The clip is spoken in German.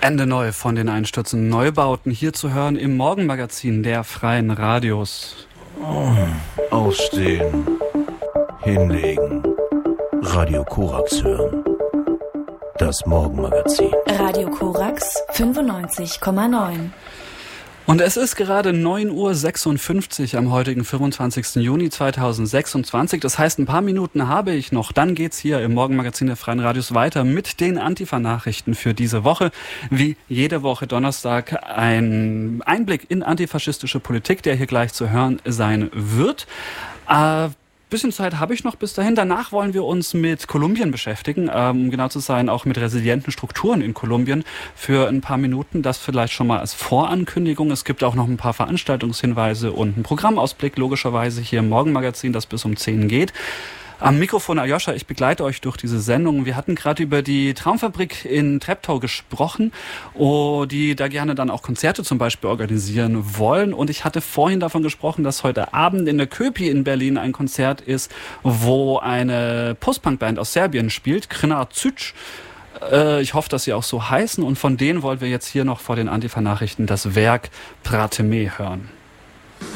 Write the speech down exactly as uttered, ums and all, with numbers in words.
Ende neu von den einstürzenden Neubauten hier zu hören im Morgenmagazin der Freien Radios. Oh, aufstehen, hinlegen, Radio Korax hören. Das Morgenmagazin. Radio Korax fünfundneunzig Komma neun. Und es ist gerade neun Uhr sechsundfünfzig am heutigen vierundzwanzigsten Juni zweitausendsechsundzwanzig. Das heißt, ein paar Minuten habe ich noch. Dann geht's hier im Morgenmagazin der Freien Radios weiter mit den Antifa-Nachrichten für diese Woche. Wie jede Woche Donnerstag ein Einblick in antifaschistische Politik, der hier gleich zu hören sein wird. Äh, Bisschen Zeit habe ich noch bis dahin. Danach wollen wir uns mit Kolumbien beschäftigen, um genau zu sein, auch mit resilienten Strukturen in Kolumbien für ein paar Minuten. Das vielleicht schon mal als Vorankündigung. Es gibt auch noch ein paar Veranstaltungshinweise und einen Programmausblick, logischerweise hier im Morgenmagazin, das bis um zehn geht. Am Mikrofon Aljoscha, ich begleite euch durch diese Sendung. Wir hatten gerade über die Traumfabrik in Treptow gesprochen, oh, die da gerne dann auch Konzerte zum Beispiel organisieren wollen. Und ich hatte vorhin davon gesprochen, dass heute Abend in der Köpi in Berlin ein Konzert ist, wo eine Post-Punk-Band aus Serbien spielt, Krna Cüc. Ich hoffe, dass sie auch so heißen. Und von denen wollen wir jetzt hier noch vor den Antifa-Nachrichten das Werk Pratime hören.